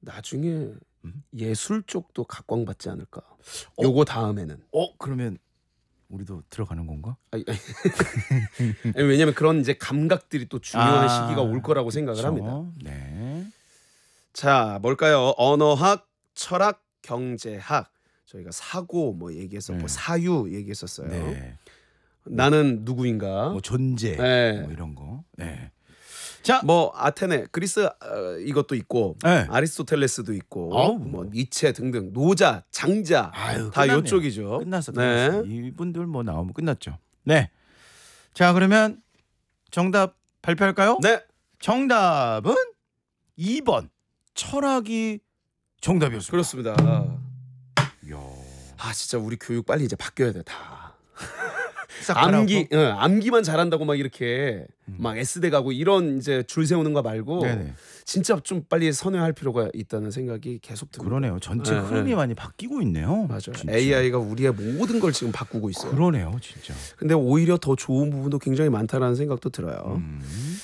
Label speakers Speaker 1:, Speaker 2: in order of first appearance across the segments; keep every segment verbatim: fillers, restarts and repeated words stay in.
Speaker 1: 나중에
Speaker 2: 음?
Speaker 1: 예술 쪽도 각광받지 않을까.
Speaker 2: 어?
Speaker 1: 요거 다음에는.
Speaker 2: 어 그러면 우리도 들어가는 건가?
Speaker 1: 아니, 아니. 아니, 왜냐면 그런 이제 감각들이 또 중요한
Speaker 2: 아,
Speaker 1: 시기가 올 거라고
Speaker 2: 그쵸.
Speaker 1: 생각을 합니다.
Speaker 2: 네.
Speaker 1: 자, 뭘까요? 언어학, 철학, 경제학. 저희가 사고 뭐 얘기해서
Speaker 2: 네.
Speaker 1: 뭐 사유 얘기했었어요.
Speaker 2: 네.
Speaker 1: 나는 누구인가?
Speaker 2: 뭐 존재
Speaker 1: 네.
Speaker 2: 뭐 이런 거. 네.
Speaker 1: 자, 뭐 아테네, 그리스 어, 이것도 있고,
Speaker 2: 네.
Speaker 1: 아리스토텔레스도 있고,
Speaker 2: 아우,
Speaker 1: 뭐 니체 등등, 노자, 장자
Speaker 2: 아유,
Speaker 1: 다
Speaker 2: 끝났네요.
Speaker 1: 요쪽이죠.
Speaker 2: 끝났어.
Speaker 1: 네.
Speaker 2: 끝났어. 이분들 뭐 나오면 끝났죠. 네. 자, 그러면 정답 발표할까요?
Speaker 1: 네.
Speaker 2: 정답은 이 번. 철학이 정답이었습니다.
Speaker 1: 그렇습니다.
Speaker 2: 이야.
Speaker 1: 아, 진짜 우리 교육 빨리 이제 바뀌어야 돼, 다.
Speaker 2: 싹
Speaker 1: 암기,
Speaker 2: 갈아엎어?
Speaker 1: 응, 암기만 잘한다고 막 이렇게
Speaker 2: 음.
Speaker 1: 막 S대 가고 이런 이제 줄 세우는 거 말고
Speaker 2: 네네.
Speaker 1: 진짜 좀 빨리 선회할 필요가 있다는 생각이 계속 듭니다.
Speaker 2: 그러네요. 전체
Speaker 1: 네,
Speaker 2: 흐름이
Speaker 1: 네.
Speaker 2: 많이 바뀌고 있네요.
Speaker 1: 맞아요.
Speaker 2: 진짜.
Speaker 1: 에이아이가 우리의 모든 걸 지금 바꾸고 있어요.
Speaker 2: 그러네요, 진짜.
Speaker 1: 근데 오히려 더 좋은 부분도 굉장히 많다라는 생각도 들어요.
Speaker 2: 음.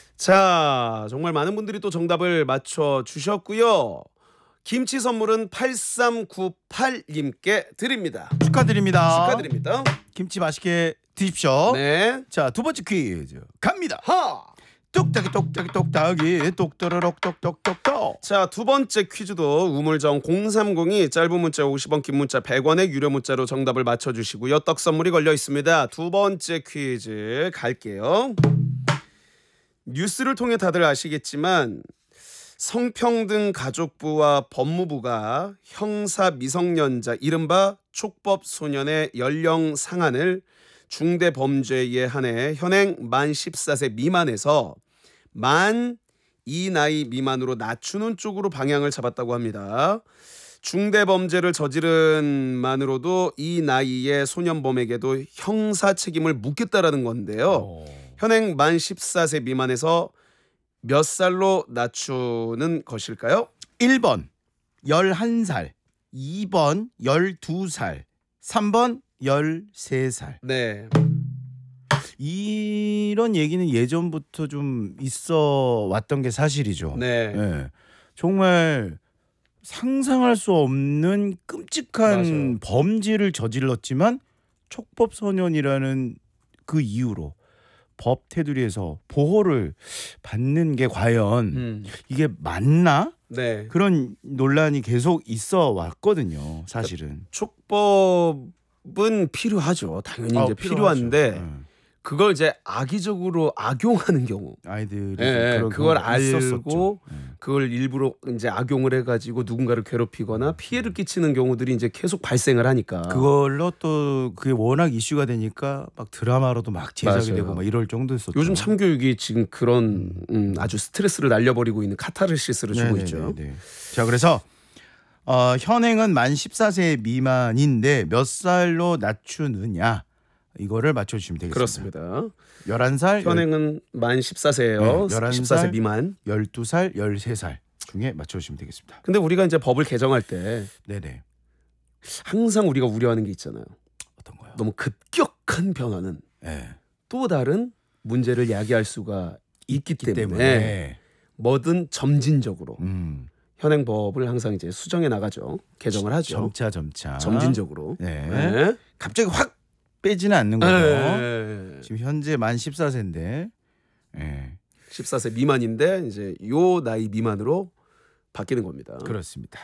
Speaker 1: 자, 정말 많은 분들이 또 정답을 맞춰 주셨고요. 김치 선물은 팔삼구팔 님께 드립니다.
Speaker 2: 축하드립니다.
Speaker 1: 축하드립니다.
Speaker 2: 김치 맛있게 드십시오.
Speaker 1: 네.
Speaker 2: 자, 두 번째 퀴즈 갑니다.
Speaker 1: 하.
Speaker 2: 똑딱이 똑딱이 똑딱이 똑또르륵 똑똑똑똑.
Speaker 1: 자, 두 번째 퀴즈도 우물정 공삼공이 짧은 문자 오십 원, 긴 문자 백 원의 유료 문자로 정답을 맞춰 주시고요. 떡 선물이 걸려 있습니다. 두 번째 퀴즈 갈게요. 뉴스를 통해 다들 아시겠지만 성평등 가족부와 법무부가 형사 미성년자 이른바 촉법 소년의 연령 상한을 중대 범죄에 한해 현행 만 십사 세 미만에서 만 이 나이 미만으로 낮추는 쪽으로 방향을 잡았다고 합니다. 중대 범죄를 저지른 만으로도 이 나이의 소년범에게도 형사 책임을 묻겠다라는 건데요.
Speaker 2: 어.
Speaker 1: 현행 만 십사 세 미만에서 몇 살로 낮추는 것일까요?
Speaker 2: 일 번 열한 살, 이 번 열두 살, 삼 번 열세 살.
Speaker 1: 네.
Speaker 2: 이런 얘기는 예전부터 좀 있어 왔던 게 사실이죠.
Speaker 1: 네.
Speaker 2: 예. 정말 상상할 수 없는 끔찍한
Speaker 1: 맞아요.
Speaker 2: 범죄를 저질렀지만 촉법 소년이라는 그 이유로 법 테두리에서 보호를 받는 게 과연
Speaker 1: 음.
Speaker 2: 이게 맞나?
Speaker 1: 네.
Speaker 2: 그런 논란이 계속 있어 왔거든요. 사실은.
Speaker 1: 촉법은 필요하죠. 당연히
Speaker 2: 아,
Speaker 1: 이제
Speaker 2: 필요하죠.
Speaker 1: 필요한데
Speaker 2: 예.
Speaker 1: 그걸 이제 악의적으로 악용하는 경우,
Speaker 2: 아이들이
Speaker 1: 예, 예,
Speaker 2: 그런
Speaker 1: 그걸
Speaker 2: 경우가
Speaker 1: 알고
Speaker 2: 있었었죠. 예.
Speaker 1: 그걸 일부러 이제 악용을 해가지고 누군가를 괴롭히거나 피해를 끼치는 경우들이 이제 계속 발생을 하니까.
Speaker 2: 그걸로 또 그게 워낙 이슈가 되니까 막 드라마로도 막 제작이
Speaker 1: 맞아요.
Speaker 2: 되고 막 이럴 정도였었죠.
Speaker 1: 요즘 참교육이 지금 그런 음, 아주 스트레스를 날려버리고 있는 카타르시스를 주고
Speaker 2: 네네네네.
Speaker 1: 있죠.
Speaker 2: 자, 그래서 어, 현행은 만 십사 세 미만인데 몇 살로 낮추느냐 이거를 맞춰주시면 되겠습니다.
Speaker 1: 그렇습니다.
Speaker 2: 열한 살,
Speaker 1: 현행은 만 십사 세예요.
Speaker 2: 네, 열한
Speaker 1: 십사 세
Speaker 2: 살.
Speaker 1: 미만.
Speaker 2: 열두 살, 열세 살 중에 맞춰주시면 되겠습니다.
Speaker 1: 근데 우리가 이제 법을 개정할 때
Speaker 2: 네네.
Speaker 1: 항상 우리가 우려하는 게 있잖아요.
Speaker 2: 어떤 거요?
Speaker 1: 너무 급격한 변화는
Speaker 2: 네.
Speaker 1: 또 다른 문제를 야기할 수가 있기 때문에,
Speaker 2: 때문에
Speaker 1: 뭐든 점진적으로
Speaker 2: 음,
Speaker 1: 현행 법을 항상 이제 수정해 나가죠. 개정을 하죠.
Speaker 2: 점차 점차
Speaker 1: 점진적으로.
Speaker 2: 네.
Speaker 1: 네.
Speaker 2: 갑자기 확 빼지는 않는 거죠.
Speaker 1: 네.
Speaker 2: 지금 현재 만 십사 세인데 네.
Speaker 1: 십사 세 미만인데 이제 요 나이 미만으로 바뀌는 겁니다.
Speaker 2: 그렇습니다.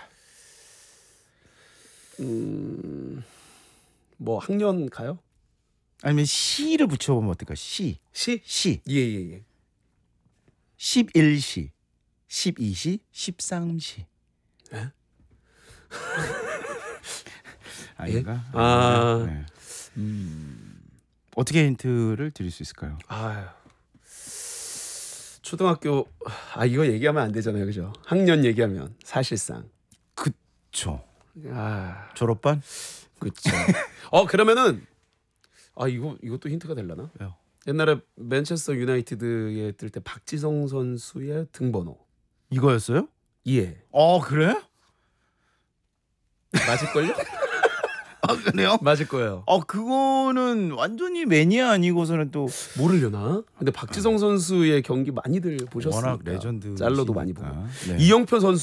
Speaker 1: 음, 뭐 학년 가요?
Speaker 2: 아니면 시를 붙여보면 어떨까? 시,
Speaker 1: 시?
Speaker 2: 시,
Speaker 1: 예예예. 예.
Speaker 2: 십일 시, 십이 시, 십삼 시.
Speaker 1: 에?
Speaker 2: 아닌가?
Speaker 1: 아.
Speaker 2: 네. 음, 어떻게 힌트를 드릴 수 있을까요?
Speaker 1: 아유. 초등학교 아 이거 얘기하면 안 되잖아요, 그죠? 학년 얘기하면 사실상.
Speaker 2: 그쵸.
Speaker 1: 아,
Speaker 2: 졸업반?
Speaker 1: 그렇죠. 어 그러면은 아 이거 이것도 힌트가 되려나?
Speaker 2: 왜요?
Speaker 1: 옛날에 맨체스터 유나이티드에 뜰 때 박지성 선수의 등번호.
Speaker 2: 이거였어요?
Speaker 1: 예.
Speaker 2: 어, 그래?
Speaker 1: 맞을걸요?
Speaker 2: 아, 그래요?
Speaker 1: 맞을 거예요.
Speaker 2: 어, 그거는 완전히 매니아 아니고서는 또
Speaker 1: 모르려나? 근데 박지성 선수의 경기 많이들 보셨으니까.
Speaker 2: 워낙 레전드.
Speaker 1: 짤로도 많이 보고.
Speaker 2: 네.
Speaker 1: 이영표 선수